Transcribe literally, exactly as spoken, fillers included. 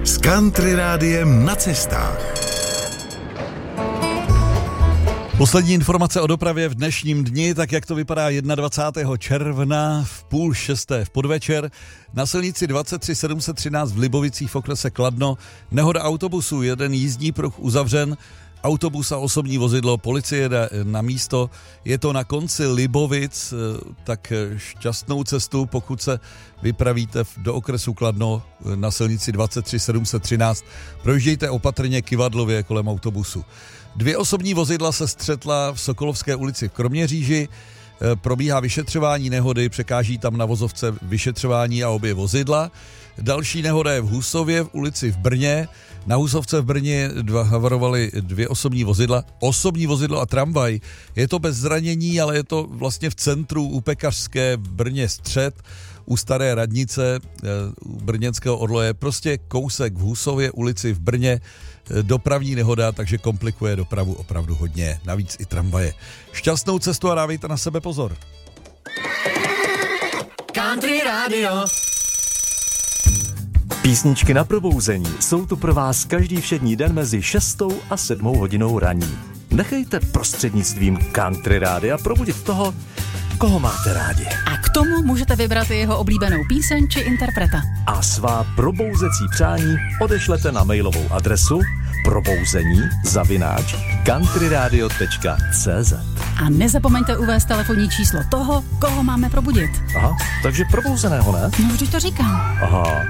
S Country Rádiem na cestách. Poslední informace o dopravě v dnešním dni, tak jak to vypadá dvacátého prvního června v půl šesté v podvečer. Na silnici dvacet tři sedm set třináct v Libovicích v okrese Kladno. Nehoda autobusu, jeden jízdní pruh uzavřen. Autobus a osobní vozidlo, policie jde na místo. Je to na konci Libovic, tak šťastnou cestu, pokud se vypravíte do okresu Kladno na silnici dvacet tři sedm set třináct. Projíždějte opatrně kyvadlově kolem autobusu. Dvě osobní vozidla se střetla v Sokolovské ulici v Kroměříži. Probíhá vyšetřování nehody, překáží tam na vozovce vyšetřování a obě vozidla. Další nehoda je v Husově v ulici v Brně. Na Husovce v Brně dva havarovaly dvě osobní vozidla. Osobní vozidlo a tramvaj. Je to bez zranění, ale je to vlastně v centru u Pekařské v Brně střed, u Staré radnice, u brněnského orloje. Prostě kousek v Husově ulici v Brně. Dopravní nehoda, takže komplikuje dopravu opravdu hodně. Navíc i tramvaje. Šťastnou cestu a dávejte na sebe pozor. Country Radio. Písničky na probouzení jsou tu pro vás každý všední den mezi šestou a sedmou hodinou raní. Nechejte prostřednictvím Country Rádia probudit toho, koho máte rádi. A k tomu můžete vybrat jeho oblíbenou píseň či interpreta. A svá probouzecí přání odešlete na mailovou adresu probouzení zavináč countryradio tečka cé zet. A nezapomeňte uvést telefonní číslo toho, koho máme probudit. Aha, takže probouzeného, ne? No, vždyť to říkám. Aha,